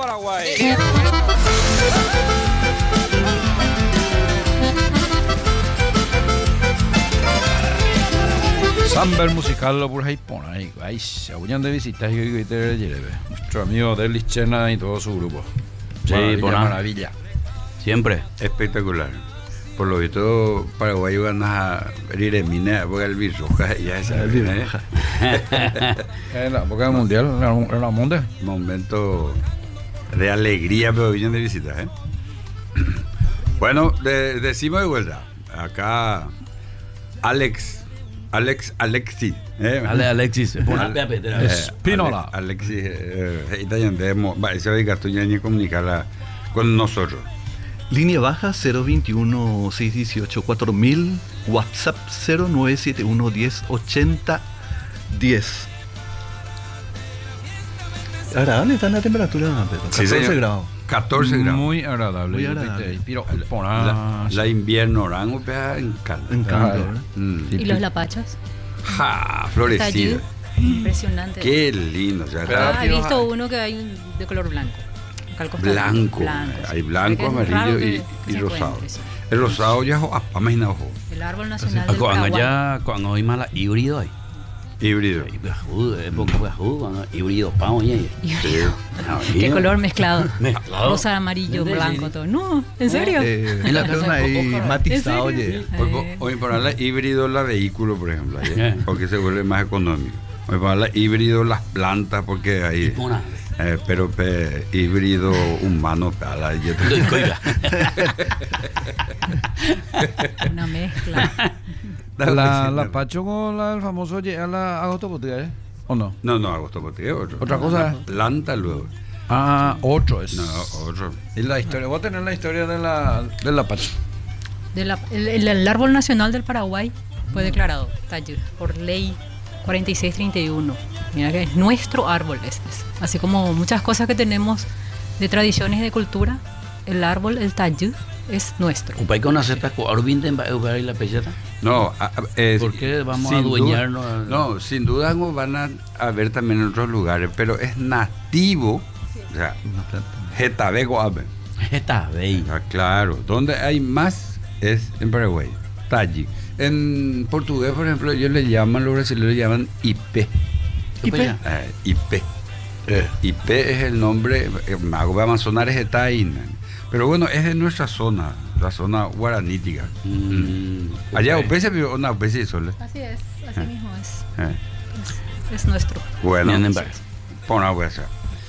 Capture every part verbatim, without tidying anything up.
Paraguay. Samber musical lo por ahí pone ahí. Ay, se abuñan de visitas y que te lleve. Nuestro amigo Delis Chena y todo su grupo. Sí, Maravilla, por maravilla. Siempre. Espectacular. Por lo visto, Paraguay van a ir en mina porque el Birroja ya es el Birroja. En la época mundial, en la mundial. Momento de alegría, pero vienen de visita, ¿eh? Bueno, de, decimos de vuelta. Acá, Alex, Alex, Alexi. ¿eh? Ale, Alexis. Al, eh, Spinola. Ale, Alexis, eh, se dedica a comunicar con nosotros. Línea baja cero veintiuno seis dieciocho cuatro mil, WhatsApp cero nueve siete uno diez ochenta diez. Agradable está la temperatura, Pedro. catorce Sí, grados. catorce grados. Muy agradable. Muy agradable. Pero, La, la invierno orango pega en calma. En calma, ¿verdad? Mm. ¿Y los lapachos? Ja, florecida. Impresionante. Qué lindo. O sea, Pero- Ah, he visto uno que hay de color blanco. Acá al costado. blanco. Blanco, Hay sí. blanco, Porque es raro amarillo que- y, que y se rosado. encuentre, sí. El rosado ya es imagina ojo. El árbol nacional del Cuando Paraguay. ya, cuando hay mala híbrido hay. Híbrido. Es poco cuando híbrido, pavo, y ¿Qué color mezclado? Mezclado. Rosa, amarillo, ¿Entendés? blanco, todo. No, ¿en serio? Eh, En la patrón casa de ahí Coco, matizado, ¿En serio? oye. Hoy, Eh. hoy ponerle híbrido la vehículo, por ejemplo, ¿eh? Eh. Porque se vuelve más económico. Hoy ponerle híbrido las plantas, porque ahí. Una. Eh, pero pe, híbrido humano, pala, yo te- Una mezcla. La, la Pacho con la, el famoso llega a la agosto botica, ¿eh? ¿O no? No, no, agosto porque otro. Otra cosa. Planta luego. Ah, otro es. No, otro. Y la historia, voy a tener la historia de la, de la Pacho. De la- el, el- el árbol nacional del Paraguay fue declarado Tayud por ley cuarenta y seis treinta y uno. Mira que es nuestro árbol. Es, es. Así como muchas cosas que tenemos de tradiciones y de cultura, el árbol, el Tayud, es nuestro. ¿Un país con una cierta coarbinte en y la peseta? No, a- a- es- ¿Por qué vamos sin a adueñarnos? duda- no, sin duda no van a, a ver también en otros lugares, pero es nativo. O sea, Getabe Guabe. Está bella. Ah, claro, donde hay más es en Paraguay, Taji. En portugués, por ejemplo, ellos le llaman, los brasileños le llaman I P. ¿Y pe- Eh, I P. I P es el nombre, eh, Mago Amazonares está ahí, ¿no? Pero bueno, es de nuestra zona, la zona guaranítica. Mm, Allá, ok. Upese, o no, Upese sole. Así es, así mismo es. Eh, Es, es nuestro. Bueno, Bien, en bar. pon agua esa.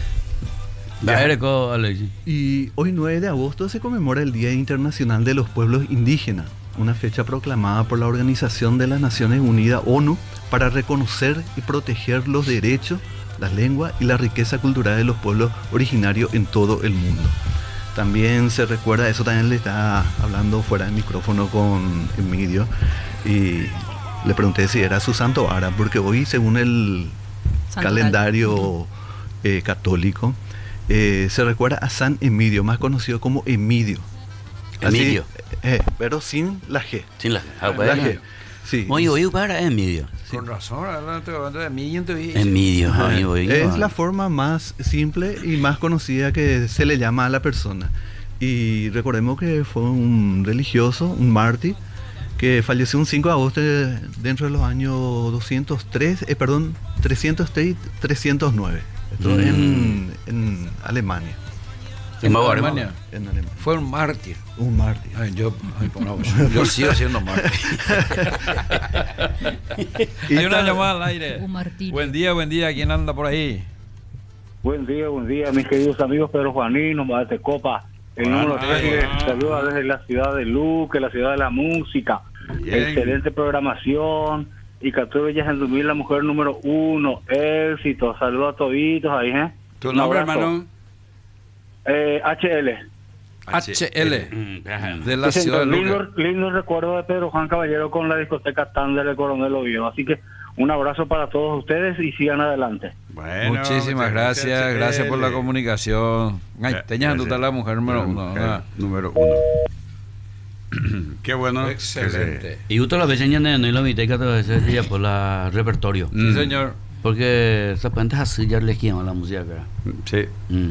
Va a ver, co, Alexis. Y hoy nueve de agosto se conmemora el Día Internacional de los Pueblos Indígenas, una fecha proclamada por la Organización de las Naciones Unidas, ONU, para reconocer y proteger los derechos, las lenguas y la riqueza cultural de los pueblos originarios en todo el mundo. También se recuerda, eso también le estaba hablando fuera del micrófono con Emilio, y le pregunté si era su santo Ara, porque hoy, según el Santo calendario eh, católico, eh, se recuerda a San Emilio, más conocido como Emidio. Así, Emilio. eh, pero sin la G. Sin la. Ah, La bueno. G. Sí. Muy oído para Emilio. Con razón, ahora te hablando de mí y entonces. Emilio, ay, oído. Es la forma más simple y más conocida que se le llama a la persona. Y recordemos que fue un religioso, un mártir, que falleció un cinco de agosto de- dentro de los años doscientos tres, eh, perdón, trescientos tres y trescientos nueve. Esto Mm. en, en Alemania. En Bavaria. Alemania. En Alemania. Fue un mártir. Un mártir. Ay, yo, ay, por favor, yo sigo siendo mártir. Y Hay una esta- llamada al aire. Un martirio. Buen día, buen día. ¿Quién anda por ahí? Buen día, buen día, mis queridos amigos Pedro Juanino, Mate Copa. El Hola, número ay, tres ay. saluda desde la ciudad de Luque, la ciudad de la música. Bien. Excelente programación. Y Catú Bellas en Dumil, la mujer número uno. Éxito. Saludos a toditos ahí, ¿eh? ¿Tu Un nombre, abrazo. hermano? Eh, H L. H L. Mm, ajá. De la Sí, ciudad de lindo, Lucas. lindo recuerdo de Pedro Juan Caballero con la discoteca Tander del Coronel Oviedo. Así que un abrazo para todos ustedes y sigan adelante. Bueno, Muchísimas muchas gracias, H L. gracias por la comunicación. Ay, Ya, tenías gracias. tú la mujer número La uno. mujer ah. número uno. Qué bueno. Excelente. Y justo la vez ya no y la mitad que todo eso ya por la repertorio. Mm. Sí, señor. Porque esa puente así ya le quiero la música. Sí. Mm.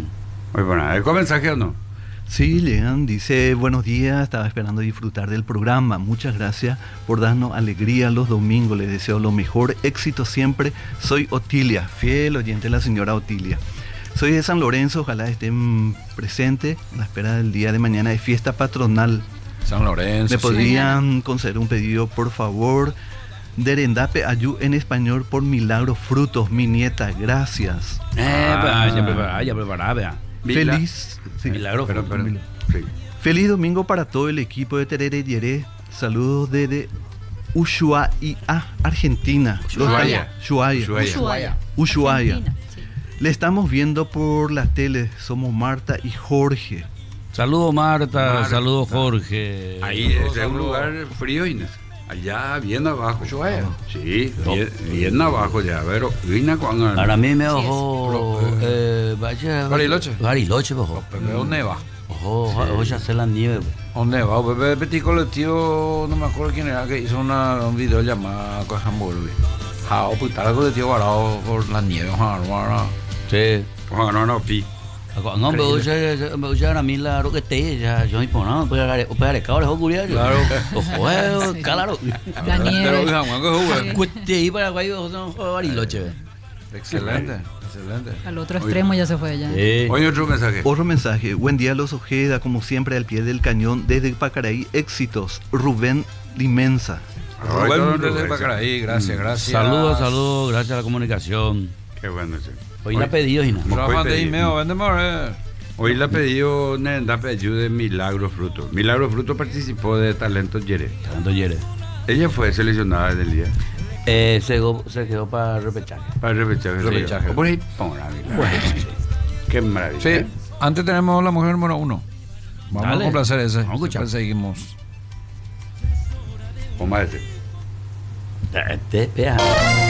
Muy bueno. ¿Hay mensaje o no? Sí, llegan, dice, buenos días, estaba esperando disfrutar del programa. Muchas gracias por darnos alegría los domingos. Les deseo lo mejor, éxito siempre. Soy Otilia, fiel oyente de la señora Otilia. Soy de San Lorenzo, ojalá estén presentes a la espera del día de mañana de fiesta patronal. San Lorenzo. ¿Me podrían conceder un pedido, por favor? Derendape Ayú en español por Milagro Frutos, mi nieta, gracias. Eh, pues, ya preparada, ya preparada, vea. Feliz, sí. Milagro. Pero, pero, Mil- sí. Feliz domingo para todo el equipo de Terere Yeré. Saludos desde Ushuaia, Argentina. Los Ushuaia. estamos- Ushuaia. Ushuaia. Ushuaia. Ushuaia. Argentina, sí. Le estamos viendo por la tele. Somos Marta y Jorge. Saludos Marta, Marta. saludos Jorge. Ahí ese es un lugar frío, Inés. Allá, bien abajo. Ushuaia. Sí, bien, bien abajo ya. Pero, Vina cuando. Para mí me Así es. ojo. Eh, vaya. Bariloche. Bariloche, ojo. Pepe, ¿dónde va? Ojo, ojo, ya hacer la nieve. ¿Dónde va? Pepe, Petit colectivo, no me acuerdo quién era, que hizo una, un video llamado Cojambolvi. Jao, puta, el colectivo varado por la nieve, hermano. Sí. No, no, no, pi. No, me gusta, me gusta a mí la roquete, ya yo me pongo, pues para cabros, ojo, curioso. Claro. Ojo, eh, claro. La Pero, nieve. hija, man, que jugué. Sí. Cueste ahí para Guayo, no, Bariloche. Excelente, excelente. Al otro extremo ya se fue ya. Sí. Oye, otro mensaje. Otro mensaje. Buen día, Los Ojeda, como siempre, al pie del cañón. Desde Pacaraí, éxitos. Rubén Limensa. Ay, todo Rubén Rubén, desde sí. Pacaraí, gracias, gracias. Saludos, saludos, gracias a la comunicación. Qué bueno, sí. Hoy la pedido, Gina. Mo- Rafa de pedir. Imeo, vende more. Hoy le ha pedido Nerendape Ayú de Milagro Fruto. Milagro Fruto participó de Talentos Yere. Tanto Yere. Ella fue seleccionada del día Eh, se, go- se quedó para repechaje. para el repechaje. Repechaje. Por ahí, ponga, Milagro. Qué maravilla. Sí, ¿eh? antes tenemos la mujer número uno. Vamos Dale. a complacer ese. Vamos a escuchar. Después seguimos. Ponga este. Te, te, vea.